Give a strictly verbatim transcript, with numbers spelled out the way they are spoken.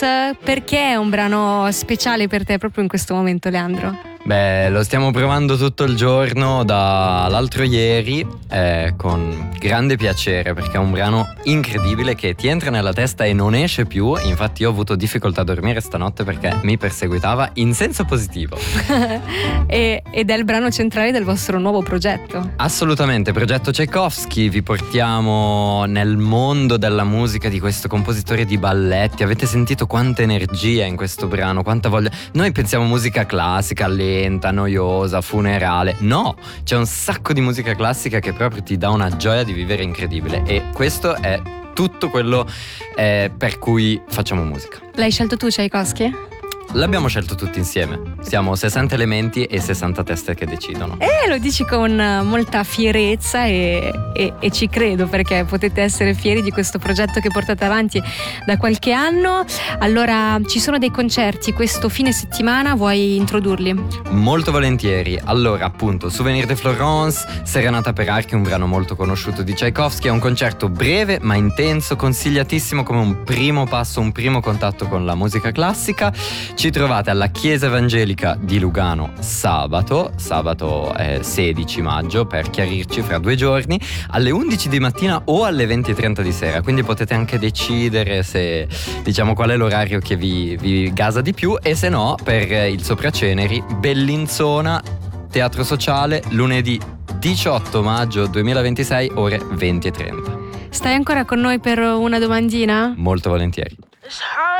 Perché è un brano speciale per te proprio in questo momento, Leandro? Beh, lo stiamo provando tutto il giorno dall'altro ieri eh, con grande piacere, perché è un brano incredibile che ti entra nella testa e non esce più. Infatti io ho avuto difficoltà a dormire stanotte perché mi perseguitava in senso positivo. e, ed è il brano centrale del vostro nuovo progetto. Assolutamente, progetto Tchaikovsky. Vi portiamo nel mondo della musica di questo compositore di balletti. Avete sentito quanta energia in questo brano, quanta voglia. Noi pensiamo musica classica, lenta, noiosa, funerale. No, c'è un sacco di musica classica che proprio ti dà una gioia di vivere incredibile, e questo è tutto quello eh, per cui facciamo musica. L'hai scelto tu, Tchaikovsky? L'abbiamo scelto tutti insieme. Siamo sessanta elementi e sessanta teste che decidono. E lo dici con molta fierezza e, e, e ci credo, perché potete essere fieri di questo progetto che portate avanti da qualche anno. Allora, ci sono dei concerti questo fine settimana, vuoi introdurli? Molto volentieri. Allora, appunto, Souvenir de Florence, Serenata per archi, un brano molto conosciuto di Tchaikovsky. È un concerto breve ma intenso, consigliatissimo come un primo passo, un primo contatto con la musica classica. Ci trovate alla Chiesa Evangelica di Lugano sabato, sabato eh, sedici maggio, per chiarirci, fra due giorni, alle undici di mattina o alle venti e trenta di sera, quindi potete anche decidere se, diciamo, qual è l'orario che vi, vi gasa di più, e se no per il Sopraceneri, Bellinzona, Teatro Sociale, lunedì diciotto maggio duemilaventisei, ore venti e trenta. Stai ancora con noi per una domandina? Molto volentieri.